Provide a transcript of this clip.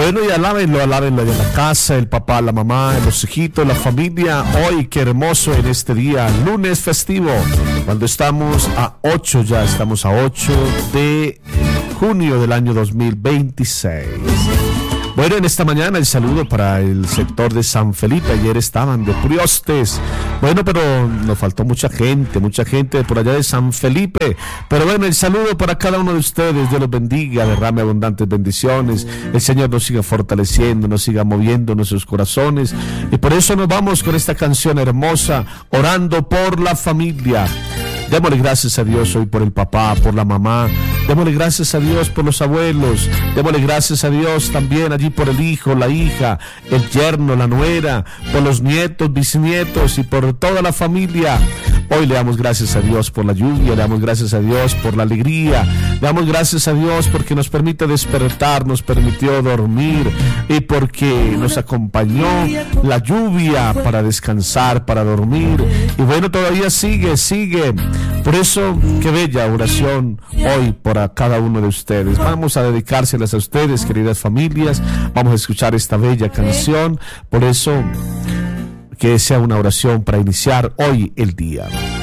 Bueno, y alábenlo allá en la casa, el papá, la mamá, los hijitos, la familia. Hoy, qué hermoso en este día, lunes festivo, cuando estamos a 8 de junio del año 2026. Bueno, en esta mañana el saludo para el sector de San Felipe. Ayer estaban de Priostes. Bueno, pero nos faltó mucha gente por allá de San Felipe. Pero bueno, el saludo para cada uno de ustedes. Dios los bendiga, derrame abundantes bendiciones. El Señor nos siga fortaleciendo, nos siga moviendo nuestros corazones. Y por eso nos vamos con esta canción hermosa, orando por la familia. Démosle gracias a Dios hoy por el papá, por la mamá. Démosle gracias a Dios por los abuelos. Démosle gracias a Dios también allí por el hijo, la hija, el yerno, la nuera, por los nietos, bisnietos y por toda la familia. Hoy le damos gracias a Dios por la lluvia, le damos gracias a Dios por la alegría, le damos gracias a Dios porque nos permite despertar, nos permitió dormir y porque nos acompañó la lluvia para descansar, para dormir. Y bueno, todavía sigue. Por eso, qué bella oración hoy para cada uno de ustedes. Vamos a dedicárselas a ustedes, queridas familias. Vamos a escuchar esta bella canción. Por eso, que sea una oración para iniciar hoy el día.